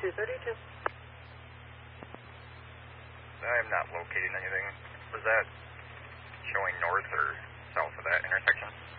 232. I'm not locating anything. Was that showing north or south of that intersection?